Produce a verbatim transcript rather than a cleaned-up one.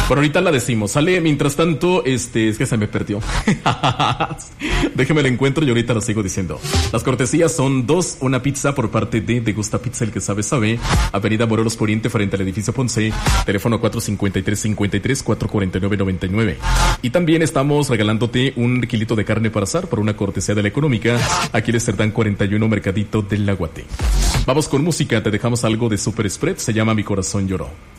Por ahorita la decimos, sale. Mientras tanto, este, es que se me perdió. Déjeme el encuentro y ahorita lo sigo diciendo. Las cortesías son dos, una pizza por parte de De Gusta Pizza, el que sabe, sabe. Avenida Morelos Poniente, frente al edificio Ponce. Teléfono cuatro cinco tres cinco tres, cuatro cuatro nueve nueve nueve. Y también estamos regalándote un kilito de carne para asar por una cortesía de la económica. Aquí les Cerdán cuarenta y uno, Mercadito del Laguate. Vamos con música, te dejamos algo de Super Spread, se llama Mi Corazón Lloró.